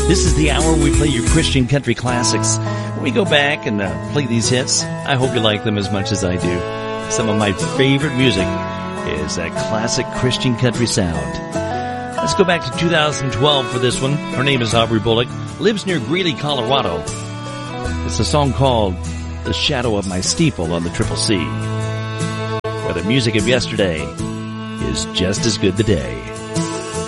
This is the hour we play your Christian country classics. When we go back and play these hits, I hope you like them as much as I do. Some of my favorite music is that classic Christian country sound. Let's go back to 2012 for this one. Her name is Aubrey Bullock, lives near Greeley, Colorado. It's a song called The Shadow of My Steeple on the Triple C, where the music of yesterday is just as good today.